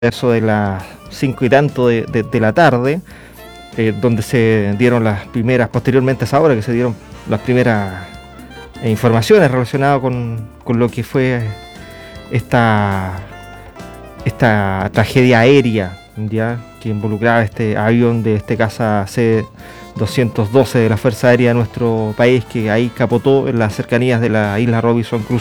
eso de las 5 y tanto de la tarde, donde se dieron las primeras, posteriormente a esa hora que se dieron las primeras informaciones relacionadas con lo que fue esta tragedia aérea, ya, que involucraba este avión de este caza C-212 de la Fuerza Aérea de nuestro país, que ahí capotó en las cercanías de la isla Robinson Crusoe.